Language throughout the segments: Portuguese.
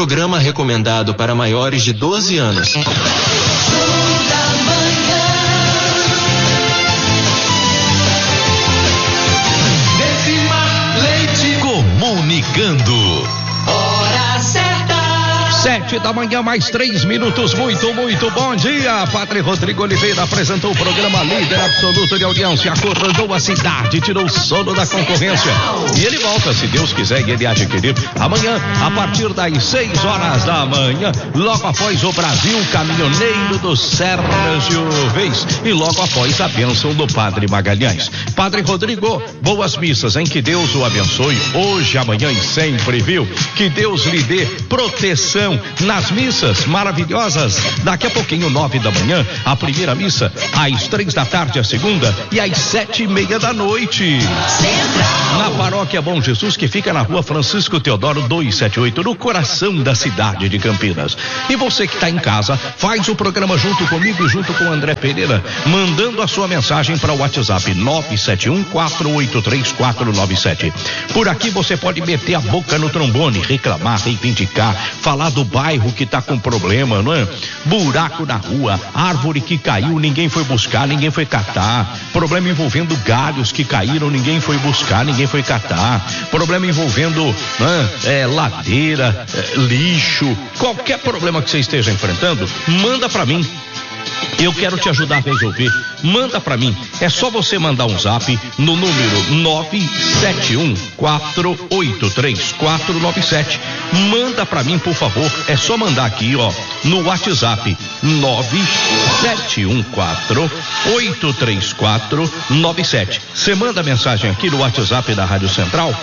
Programa recomendado para maiores de 12 anos. Comunicando. Hora certa. 7h, mais 3 minutos. Muito bom dia. Padre Rodrigo Oliveira apresentou o programa líder absoluto de audiência. Acordou a cidade, tirou o sono da concorrência. E ele volta, se Deus quiser, e ele adquirir amanhã, a partir das 6 horas da manhã, logo após o Brasil Caminhoneiro do Sérgio Reis e logo após a bênção do Padre Magalhães. Padre Rodrigo, boas missas, hein? Que Deus o abençoe hoje, amanhã e sempre, viu? Que Deus lhe dê proteção nas missas maravilhosas. Daqui a pouquinho, 9 da manhã, a primeira missa, às 3 da tarde, a segunda, e às 7:30 da noite. Na Paróquia Bom Jesus, que fica na Rua Francisco Teodoro 278, no coração da cidade de Campinas. E você que está em casa, faz o programa junto comigo e junto com o André Pereira, mandando a sua mensagem para o WhatsApp 971-483-497. Por aqui você pode meter a boca no trombone, reclamar, reivindicar, falar do bairro que tá com problema, não é? Buraco na rua, árvore que caiu, ninguém foi buscar, ninguém foi catar. Problema envolvendo galhos que caíram, ninguém foi buscar, ninguém foi catar. Problema envolvendo ladeira, lixo, qualquer problema que você esteja enfrentando, manda pra mim. Eu quero te ajudar a resolver. Manda pra mim. É só você mandar um zap no número 971-483-497. Manda pra mim, por favor. É só mandar aqui, ó, no WhatsApp 971-483-497. Você manda a mensagem aqui no WhatsApp da Rádio Central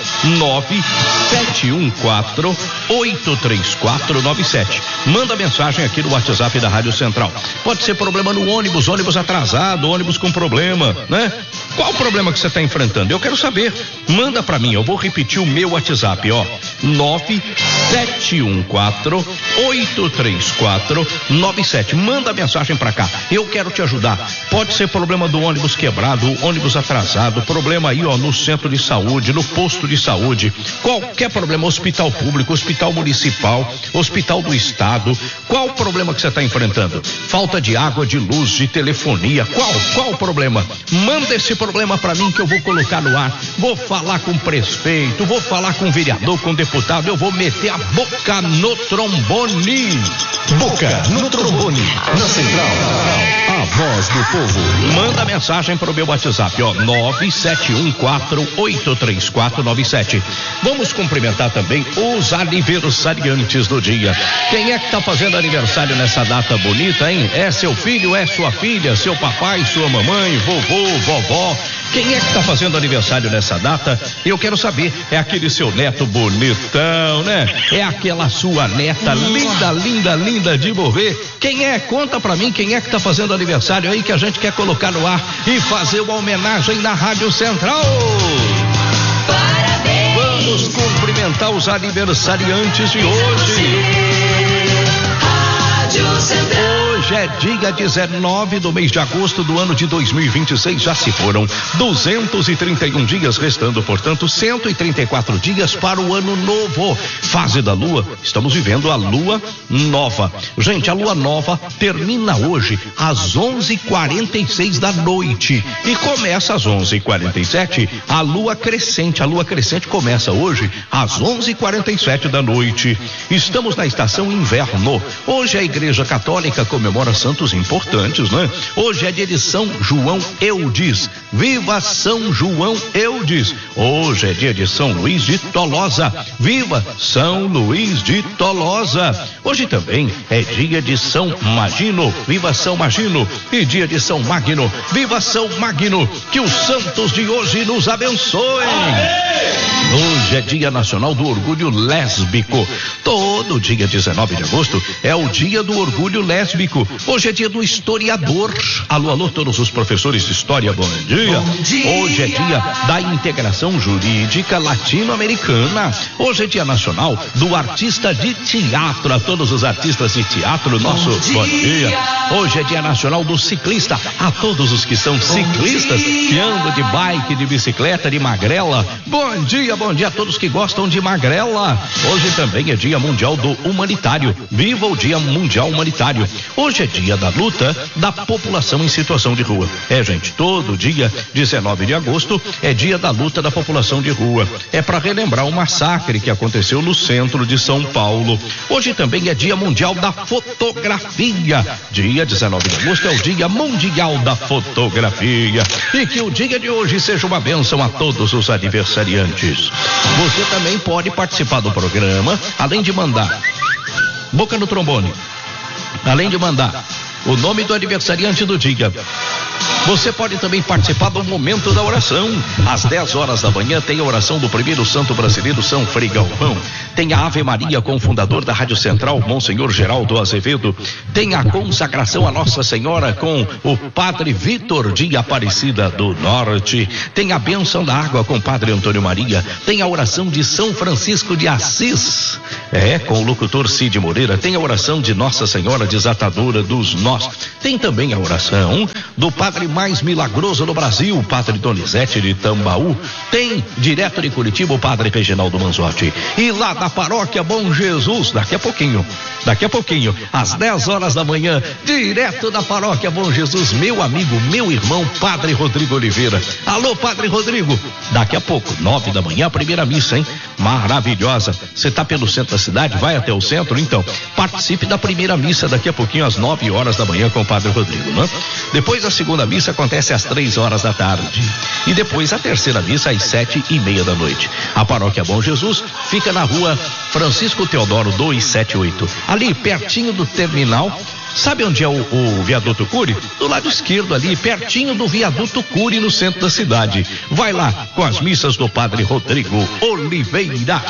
971-483-497. Manda mensagem aqui no WhatsApp da Rádio Central. Pode ser problema no ônibus atrasado, ônibus com problema, né? Qual o problema que você está enfrentando? Eu quero saber. Manda pra mim, eu vou repetir o meu WhatsApp, ó, 971-483-497. Manda mensagem pra cá. Eu quero te ajudar. Pode ser problema do ônibus quebrado, ônibus atrasado, problema aí, ó, no centro de saúde, no posto de saúde, qualquer problema, hospital público, hospital municipal, hospital do estado. Qual o problema que você está enfrentando? Falta de água, de luz, de telefonia. Qual o problema? Manda esse problema pra mim que eu vou colocar no ar. Vou falar com o prefeito, vou falar com o vereador, com o deputado, eu vou meter a boca no trombone. Boca no trombone, na Central, a voz do povo. Manda mensagem pro meu WhatsApp, ó, 971-483-497. Vamos cumprimentar também os aniversariantes do dia. Quem é que tá fazendo aniversário nessa data bonita, hein? É seu filho, é sua filha, seu papai, sua mamãe, vovô, vovó. Quem é que tá fazendo aniversário nessa data? Eu quero saber. É aquele seu neto bonitão, né? É aquela sua neta linda de morrer. Quem é? Conta pra mim quem é que tá fazendo aniversário aí que a gente quer colocar no ar e fazer uma homenagem na Rádio Central. Parabéns! Vamos cumprimentar os aniversariantes de hoje. Rádio Central. Hoje é dia 19 do mês de agosto do ano de 2026. Já se foram 231 dias, restando, portanto, 134 dias para o ano novo. Fase da lua, estamos vivendo a lua nova. Gente, a lua nova termina hoje às 11h46 da noite e começa às 11h47 a lua crescente. A lua crescente começa hoje às 11h47 da noite. Estamos na estação inverno. Hoje a Igreja Católica comemora santos importantes, né? Hoje é dia de São João Eudes. Viva São João Eudes! Hoje é dia de São Luís de Tolosa. Viva São Luís de Tolosa! Hoje também é dia de São Magino. Viva São Magino! E dia de São Magno. Viva São Magno! Que os santos de hoje nos abençoem! Hoje é dia nacional do orgulho lésbico. Todo dia 19 de agosto é o dia do orgulho lésbico. Hoje é dia do historiador. Alô, todos os professores de história, bom dia. Hoje é dia da integração jurídica latino-americana. Hoje é dia nacional do artista de teatro. A todos os artistas de teatro, nosso bom dia. Hoje é dia nacional do ciclista. A todos os que são ciclistas, que andam de bike, de bicicleta, de magrela. Bom dia bom dia a todos que gostam de magrela. Hoje também é Dia Mundial do Humanitário. Viva o Dia Mundial Humanitário. Hoje é dia da luta da população em situação de rua. Gente, todo dia 19 de agosto é dia da luta da população de rua. É para relembrar o massacre que aconteceu no centro de São Paulo. Hoje também é Dia Mundial da Fotografia. Dia 19 de agosto é o Dia Mundial da Fotografia. E que o dia de hoje seja uma bênção a todos os aniversariantes. Você também pode participar do programa, além de mandar boca no trombone, além de mandar o nome do aniversariante do dia. Você pode também participar do momento da oração. Às 10 horas da manhã tem a oração do primeiro santo brasileiro, São Frei Galvão. Tem a Ave Maria com o fundador da Rádio Central, Monsenhor Geraldo Azevedo. Tem a consagração a Nossa Senhora com o Padre Vitor de Aparecida do Norte. Tem a bênção da água com o Padre Antônio Maria. Tem a oração de São Francisco de Assis, com o locutor Cid Moreira. Tem a oração de Nossa Senhora Desatadora dos Nós. Tem também a oração do Padre mais milagroso no Brasil, o Padre Donizete de Tambaú. Tem direto de Curitiba o Padre Reginaldo Manzotti. E lá da Paróquia Bom Jesus, daqui a pouquinho, às 10 horas da manhã, direto da Paróquia Bom Jesus, meu amigo, meu irmão, Padre Rodrigo Oliveira. Alô, Padre Rodrigo, daqui a pouco, 9 da manhã, a primeira missa, hein? Maravilhosa. Você tá pelo centro da cidade, vai até o centro, então participe da primeira missa daqui a pouquinho, às 9 horas da manhã, com o Padre Rodrigo, né? Depois a segunda missa acontece às 3 horas da tarde. E depois a terceira missa às 7:30 da noite. A Paróquia Bom Jesus fica na rua Francisco Teodoro 278. Ali pertinho do terminal. Sabe onde é o viaduto Cury? Do lado esquerdo ali, pertinho do viaduto Cury, no centro da cidade. Vai lá com as missas do Padre Rodrigo Oliveira.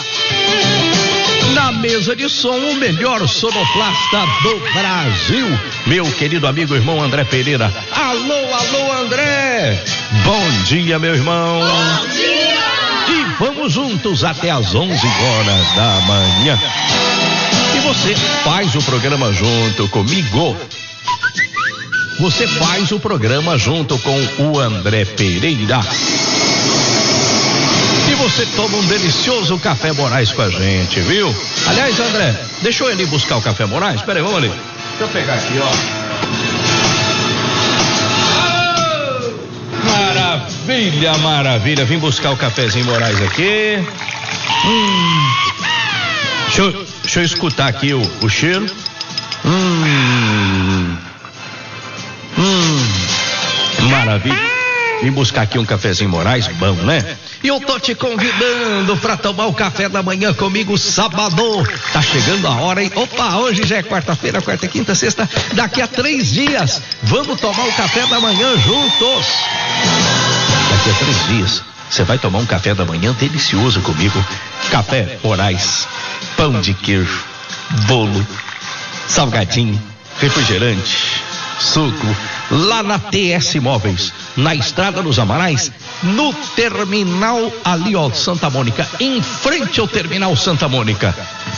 Na mesa de som, o melhor sonoplasta do Brasil, meu querido amigo irmão André Pereira. Alô, André! Bom dia, meu irmão! Bom dia! E vamos juntos até às 11 horas da manhã. E você faz o programa junto comigo. Você faz o programa junto com o André Pereira. E você toma um delicioso café Moraes com a gente, viu? Aliás, André, deixa eu ir ali buscar o café Moraes. Pera aí, vamos ali. Deixa eu pegar aqui, ó. Maravilha, maravilha. Vim buscar o cafezinho Moraes aqui. Deixa eu escutar aqui o cheiro. Maravilha. Vim buscar aqui um cafezinho Moraes, bom, né? E eu tô te convidando pra tomar o café da manhã comigo sábado. Tá chegando a hora, hein? Opa, hoje já é quarta-feira, quarta, quinta, sexta. Daqui a 3 dias, vamos tomar o café da manhã juntos. Daqui a 3 dias, você vai tomar um café da manhã delicioso comigo. Café Moraes, pão de queijo, bolo, salgadinho, refrigerante, suco, lá na TS Móveis, na Estrada dos Amarais, no terminal ali, ó, Santa Mônica, em frente ao terminal Santa Mônica,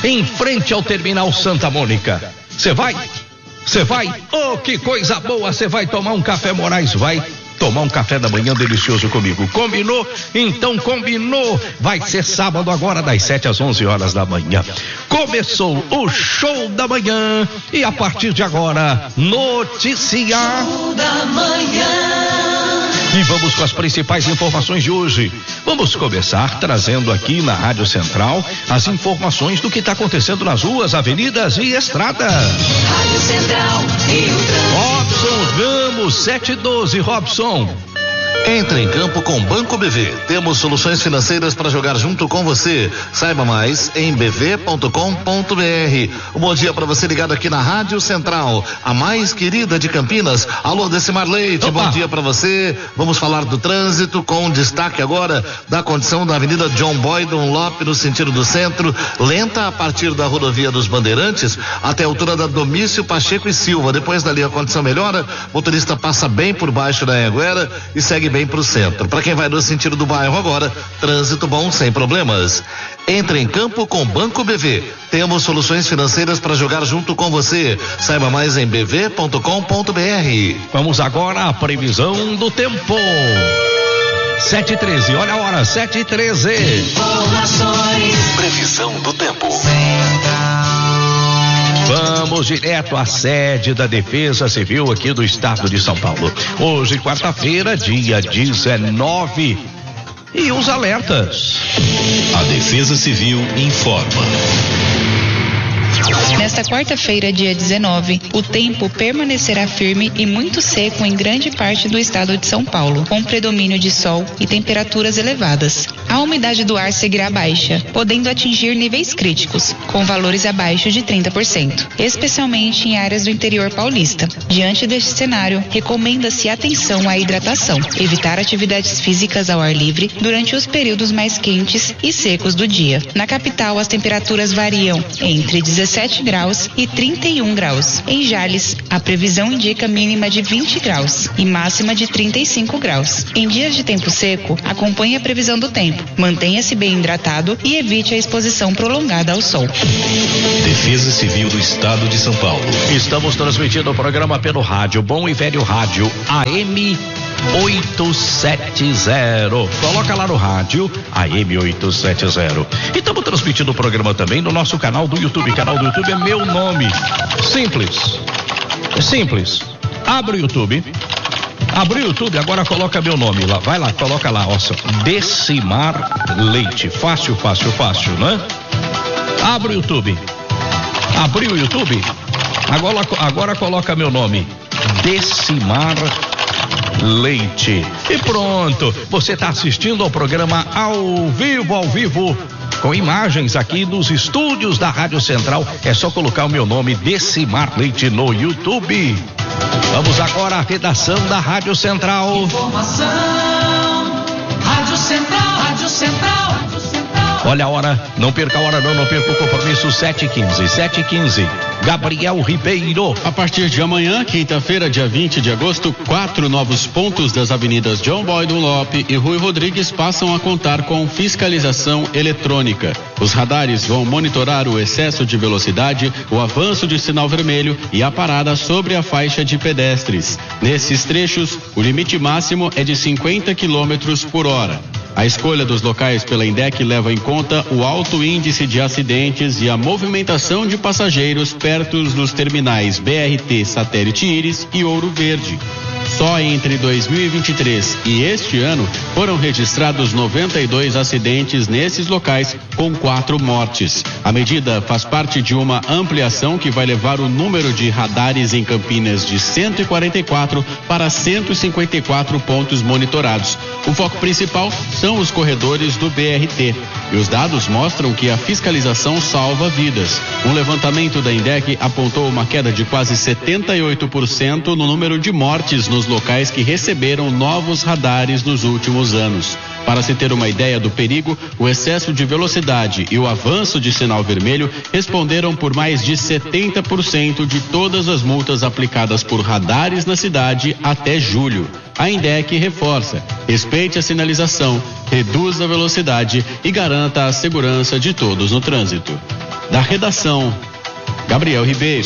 Você vai? Oh, que coisa boa, você vai tomar um café Moraes, vai tomar um café da manhã delicioso comigo. Combinou? Então combinou. Vai ser sábado agora, das 7 às 11 horas da manhã. Começou o show da manhã e a partir de agora, notícia Show da manhã. E vamos com as principais informações de hoje. Vamos começar trazendo aqui na Rádio Central as informações do que está acontecendo nas ruas, avenidas e estradas. Rádio Central e o trânsito. Robson Ramos, 712, Robson. Entre em campo com Banco BV. Temos soluções financeiras para jogar junto com você. Saiba mais em bv.com.br. Um bom dia para você ligado aqui na Rádio Central, a mais querida de Campinas. Alô, Decimar Leite, Opa. Bom dia para você. Vamos falar do trânsito com destaque agora da condição da Avenida John Boy Dunlop no sentido do centro, lenta a partir da rodovia dos Bandeirantes até a altura da Domício Pacheco e Silva. Depois dali a condição melhora, o motorista passa bem por baixo da Anhanguera e segue bem para o centro. Para quem vai no sentido do bairro agora, trânsito bom sem problemas. Entre em campo com Banco BV. Temos soluções financeiras para jogar junto com você. Saiba mais em bv.com.br. Vamos agora à previsão do tempo. 7h13, olha a hora, 7h13. Informações. Previsão do tempo. Vamos direto à sede da Defesa Civil aqui do estado de São Paulo. Hoje, quarta-feira, dia 19. E os alertas. A Defesa Civil informa. Nesta quarta-feira, dia 19, o tempo permanecerá firme e muito seco em grande parte do estado de São Paulo, com predomínio de sol e temperaturas elevadas. A umidade do ar seguirá baixa, podendo atingir níveis críticos, com valores abaixo de 30%, especialmente em áreas do interior paulista. Diante deste cenário, recomenda-se atenção à hidratação, evitar atividades físicas ao ar livre durante os períodos mais quentes e secos do dia. Na capital, as temperaturas variam entre 17 graus e 31 graus. Em Jales, a previsão indica mínima de 20 graus e máxima de 35 graus. Em dias de tempo seco, acompanhe a previsão do tempo, mantenha-se bem hidratado e evite a exposição prolongada ao sol. Defesa Civil do Estado de São Paulo. Estamos transmitindo o programa pelo rádio, bom e velho rádio, AM 870. Coloca lá no rádio, AM 870. E estamos transmitindo o programa também no nosso canal do YouTube. Canal do YouTube é meu nome. Simples. É simples. Abre o YouTube. Abre o YouTube, agora coloca meu nome lá. Vai lá, coloca lá, ó. Decimar Leite. Fácil, né? Abre o YouTube. Abriu o YouTube? Agora coloca meu nome. Decimar Leite. E pronto, você está assistindo ao programa ao vivo, com imagens aqui dos estúdios da Rádio Central. É só colocar o meu nome, Decimar Leite, no YouTube. Vamos agora à redação da Rádio Central. Informação. Rádio Central, Rádio Central, Rádio Central. Olha a hora, não perca a hora não perca o compromisso, 7h15. Gabriel Ribeiro. A partir de amanhã, quinta-feira, dia 20 de agosto, 4 novos pontos das avenidas John Boy Dunlop e Rui Rodrigues passam a contar com fiscalização eletrônica. Os radares vão monitorar o excesso de velocidade, o avanço de sinal vermelho e a parada sobre a faixa de pedestres. Nesses trechos, o limite máximo é de 50 km por hora. A escolha dos locais pela INDEC leva em conta o alto índice de acidentes e a movimentação de passageiros perto dos terminais BRT Satélite Íris e Ouro Verde. Só entre 2023 e este ano foram registrados 92 acidentes nesses locais, com 4 mortes. A medida faz parte de uma ampliação que vai levar o número de radares em Campinas de 144 para 154 pontos monitorados. O foco principal são os corredores do BRT. E os dados mostram que a fiscalização salva vidas. Um levantamento da INDEC apontou uma queda de quase 78% no número de mortes nos locais que receberam novos radares nos últimos anos. Para se ter uma ideia do perigo, o excesso de velocidade e o avanço de sinal vermelho responderam por mais de 70% de todas as multas aplicadas por radares na cidade até julho. A INDEC reforça: respeite a sinalização, reduza a velocidade e garanta a segurança de todos no trânsito. Da redação, Gabriel Ribeiro.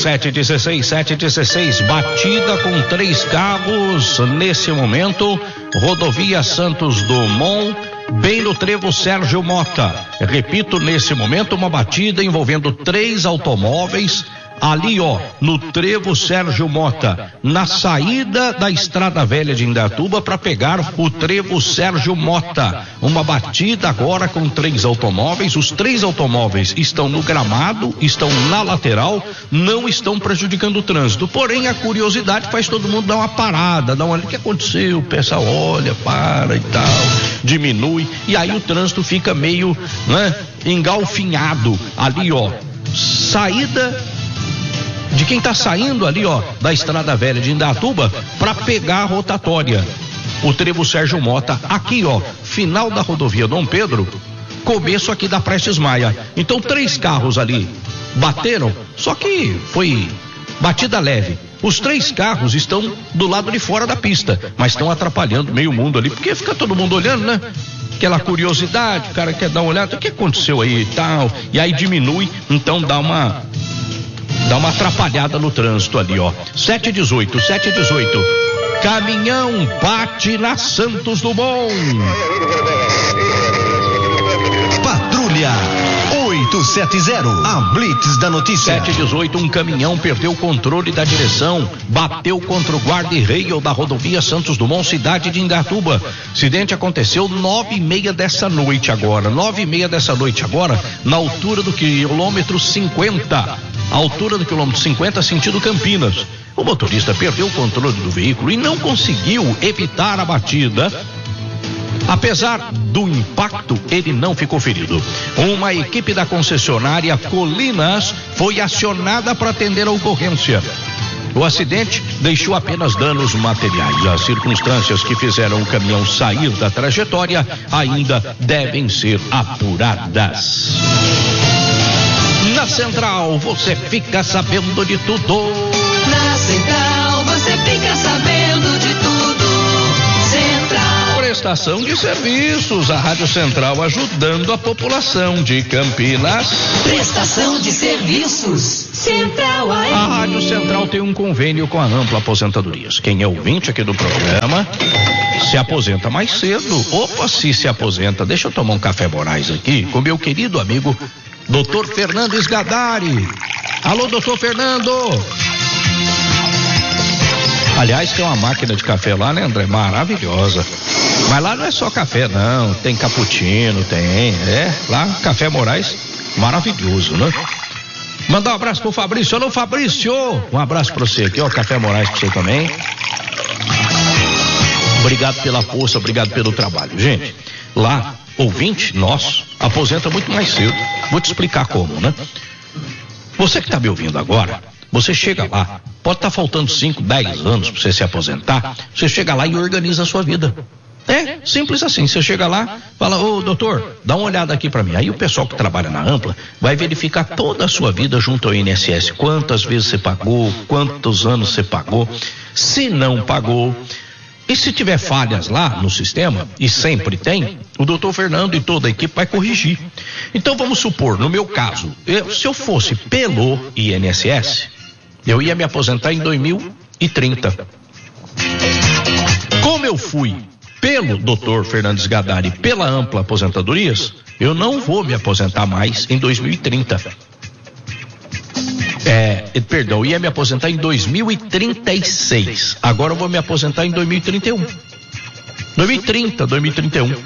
7h16, batida com 3 carros nesse momento, rodovia Santos Dumont, bem no trevo Sérgio Mota. Repito, nesse momento, uma batida envolvendo 3 automóveis, ali no trevo Sérgio Mota, na saída da Estrada Velha de Indaiatuba para pegar o trevo Sérgio Mota. Uma batida agora com 3 automóveis. Os 3 automóveis estão no gramado, estão na lateral, não estão prejudicando o trânsito. Porém, a curiosidade faz todo mundo dar uma parada, dar uma olhada. O que aconteceu? O pessoal olha, para e tal, diminui, e aí o trânsito fica meio, engalfinhado ali, saída de quem está saindo ali, da Estrada Velha de Indaiatuba para pegar a rotatória. O trevo Sérgio Mota, aqui, final da rodovia Dom Pedro, começo aqui da Prestes Maia. Então 3 carros ali bateram, só que foi batida leve. Os 3 carros estão do lado de fora da pista, mas estão atrapalhando meio mundo ali, porque fica todo mundo olhando, né? Aquela curiosidade, o cara quer dar uma olhada, o que aconteceu aí e tal, e aí diminui, então dá uma atrapalhada no trânsito ali, 7h18. Caminhão bate na Santos Dumont. Patrulha 870, a Blitz da notícia. 718, um caminhão perdeu o controle da direção, bateu contra o guarda-rail da rodovia Santos Dumont, cidade de Indaiatuba. Acidente aconteceu 9:30 dessa noite agora, na altura do quilômetro 50, sentido Campinas. O motorista perdeu o controle do veículo e não conseguiu evitar a batida. Apesar do impacto, ele não ficou ferido. Uma equipe da concessionária Colinas foi acionada para atender a ocorrência. O acidente deixou apenas danos materiais. As circunstâncias que fizeram o caminhão sair da trajetória ainda devem ser apuradas. Na Central, você fica sabendo de tudo. Na Central, você fica sabendo de tudo. Central. Prestação de serviços, a Rádio Central ajudando a população de Campinas. Prestação de serviços, Central AM. A Rádio Central tem um convênio com a Ampla Aposentadorias. Quem é ouvinte aqui do programa se aposenta mais cedo. Opa, se aposenta, deixa eu tomar um café Moraes aqui com meu querido amigo Dr. Fernando Sgadari. Alô, doutor Fernando. Aliás, tem uma máquina de café lá, né, André? Maravilhosa. Mas lá não é só café, não. Tem cappuccino, lá, Café Moraes, maravilhoso, né? Mandar um abraço pro Fabrício. Alô, Fabrício. Um abraço pra você aqui, ó, Café Moraes pra você também. Obrigado pela força, obrigado pelo trabalho. Gente, lá, ouvinte nosso, aposenta muito mais cedo. Vou te explicar como, né? Você que tá me ouvindo agora, você chega lá, pode estar faltando 5, 10 anos para você se aposentar, você chega lá e organiza a sua vida. É, simples assim, você chega lá, fala, ô doutor, dá uma olhada aqui para mim. Aí o pessoal que trabalha na Ampla vai verificar toda a sua vida junto ao INSS, quantas vezes você pagou, quantos anos você pagou, se não pagou. E se tiver falhas lá no sistema, e sempre tem, o doutor Fernando e toda a equipe vai corrigir. Então vamos supor, no meu caso, se eu fosse pelo INSS, eu ia me aposentar em 2030. Como eu fui pelo doutor Fernando Sgadari, pela Ampla Aposentadorias, eu não vou me aposentar mais em 2030. Eu ia me aposentar em 2036. Agora eu vou me aposentar em 2031. 2031.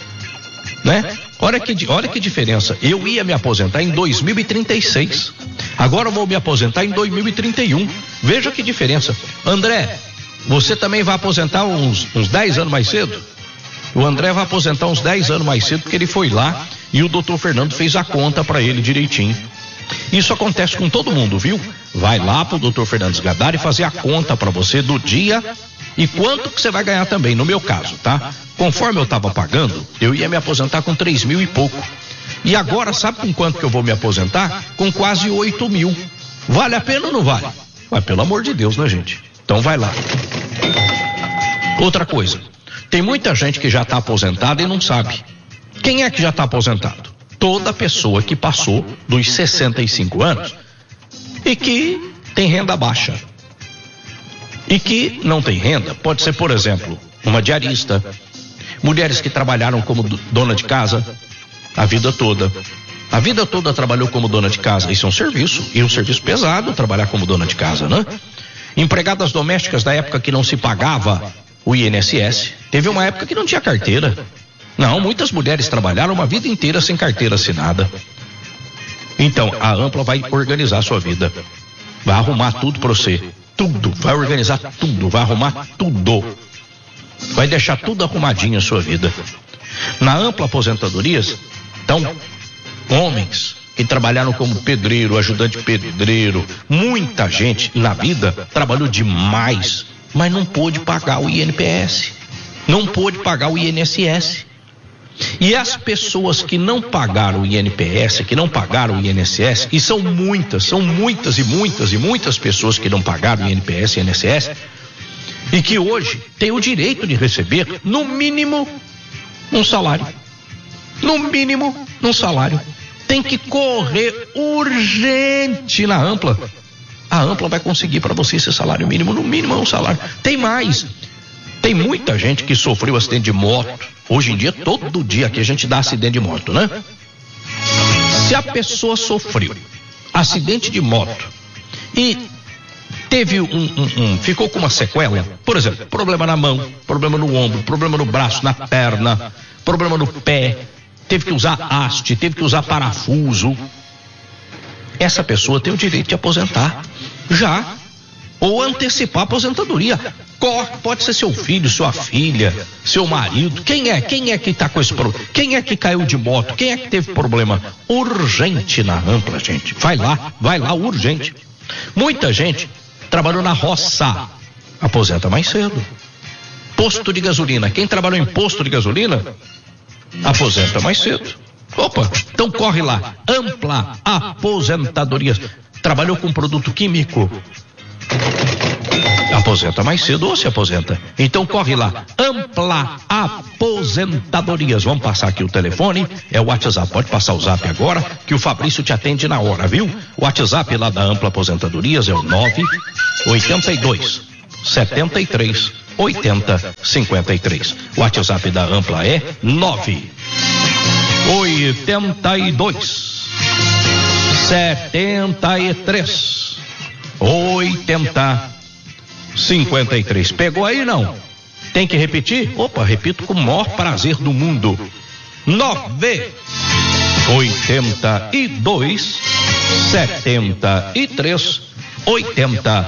Né? Olha que diferença. Eu ia me aposentar em 2036. Agora eu vou me aposentar em 2031. Veja que diferença. André, você também vai aposentar uns 10 anos mais cedo? O André vai aposentar uns 10 anos mais cedo porque ele foi lá e o doutor Fernando fez a conta para ele direitinho. Isso acontece com todo mundo, viu? Vai lá pro doutor Fernando Sgadari fazer a conta para você do dia e quanto que você vai ganhar também, no meu caso, tá? Conforme eu tava pagando, eu ia me aposentar com 3 mil e pouco. E agora, sabe com quanto que eu vou me aposentar? Com quase 8 mil. Vale a pena ou não vale? Mas pelo amor de Deus, né, gente? Então vai lá. Outra coisa, tem muita gente que já tá aposentada e não sabe. Quem é que já tá aposentado? Toda pessoa que passou dos 65 anos e que tem renda baixa. E que não tem renda, pode ser, por exemplo, uma diarista, mulheres que trabalharam como dona de casa a vida toda. A vida toda trabalhou como dona de casa, isso é um serviço, e um serviço pesado trabalhar como dona de casa, né? Empregadas domésticas da época que não se pagava o INSS, teve uma época que não tinha carteira. Não, muitas mulheres trabalharam uma vida inteira sem carteira assinada. Então, a Ampla vai organizar a sua vida. Vai arrumar tudo para você. Tudo. Vai organizar tudo. Vai arrumar tudo. Vai deixar tudo arrumadinho a sua vida. Na Ampla Aposentadorias, então, homens que trabalharam como pedreiro, ajudante pedreiro, muita gente na vida trabalhou demais, mas não pôde pagar o INPS. Não pôde pagar o INSS. E as pessoas que não pagaram o INPS, que não pagaram o INSS, e são muitas e muitas pessoas que não pagaram o INPS e INSS, e que hoje têm o direito de receber, no mínimo, um salário. No mínimo, um salário. Tem que correr urgente na Ampla. A Ampla vai conseguir para você esse salário mínimo, no mínimo é um salário. Tem mais. Tem muita gente que sofreu acidente de moto. Hoje em dia, todo dia aqui a gente dá acidente de moto, né? Se a pessoa sofreu acidente de moto e teve ficou com uma sequela, por exemplo, problema na mão, problema no ombro, problema no braço, na perna, problema no pé, teve que usar haste, teve que usar parafuso, essa pessoa tem o direito de aposentar já, ou antecipar a aposentadoria. Pode ser seu filho, sua filha, seu marido, quem é que tá com esse problema, quem é que caiu de moto, quem é que teve problema urgente na Ampla, gente, vai lá, urgente. Muita gente trabalhou na roça, aposenta mais cedo. Posto de gasolina, quem trabalhou em posto de gasolina, aposenta mais cedo. Opa, então corre lá, Ampla Aposentadorias. Trabalhou com produto químico, aposenta mais cedo ou se aposenta. Então corre lá, Ampla Aposentadorias. Vamos passar aqui o telefone, é o WhatsApp, pode passar o zap agora que o Fabrício te atende na hora, viu? O WhatsApp lá da Ampla Aposentadorias é o 982 73 80 53. O WhatsApp da Ampla é 982 73 80 53. Pegou aí, não? Tem que repetir? Opa, repito com o maior prazer do mundo. 982 73 80